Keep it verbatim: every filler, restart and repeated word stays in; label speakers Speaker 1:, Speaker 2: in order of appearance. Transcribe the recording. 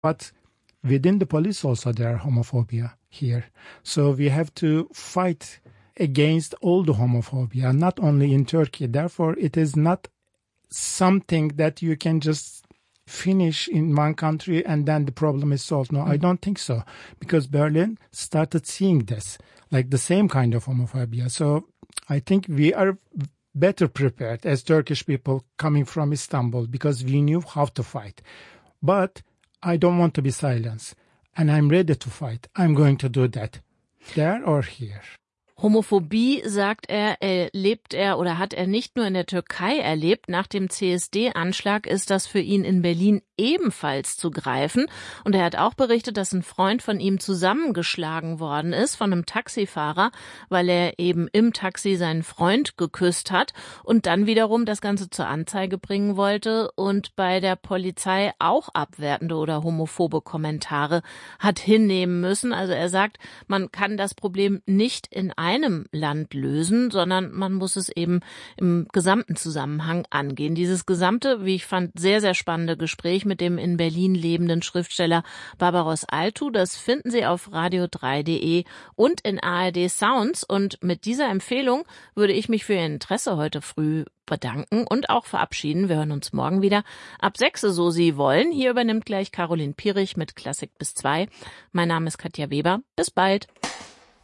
Speaker 1: But within the police also there are homophobia here. So we have to fight against all the homophobia, not only in Turkey. Therefore, it is not something that you can just finish in one country and then the problem is solved. No, mm. I don't think so. Because Berlin started seeing this, like the same kind of homophobia. So I think we are better prepared as Turkish people coming from Istanbul because we knew how to fight. But I don't want to be silenced. And I'm ready to fight. I'm going to do that. There or here.
Speaker 2: Homophobie, sagt er, erlebt er oder hat er nicht nur in der Türkei erlebt. Nach dem C S D-Anschlag ist das für ihn in Berlin ebenfalls zu greifen. Und er hat auch berichtet, dass ein Freund von ihm zusammengeschlagen worden ist von einem Taxifahrer, weil er eben im Taxi seinen Freund geküsst hat und dann wiederum das Ganze zur Anzeige bringen wollte und bei der Polizei auch abwertende oder homophobe Kommentare hat hinnehmen müssen. Also er sagt, man kann das Problem nicht in einem Land lösen, sondern man muss es eben im gesamten Zusammenhang angehen. Dieses gesamte, wie ich fand, sehr, sehr spannende Gespräch mit dem in Berlin lebenden Schriftsteller Barbaros Altu, das finden Sie auf radio drei punkt de und in A R D Sounds. Und mit dieser Empfehlung würde ich mich für Ihr Interesse heute früh bedanken und auch verabschieden. Wir hören uns morgen wieder ab sechs, so Sie wollen. Hier übernimmt gleich Caroline Pierich mit Klassik bis zwei. Mein Name ist Katja Weber. Bis bald.